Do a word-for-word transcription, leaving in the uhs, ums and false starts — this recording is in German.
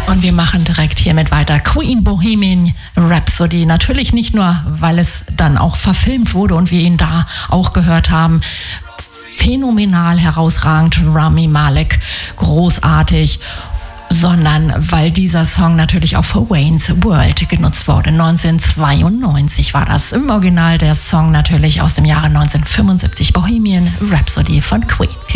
Und wir machen direkt hiermit weiter. Queen Bohemian Rhapsody. Natürlich nicht nur, weil es dann auch verfilmt wurde und wir ihn da auch gehört haben. Phänomenal, herausragend, Rami Malek, großartig. Sondern weil dieser Song natürlich auch für Wayne's World genutzt wurde. neunzehnhundertzweiundneunzig war das im Original der Song natürlich aus dem Jahre neunzehnhundertfünfundsiebzig. Bohemian Rhapsody von Queen.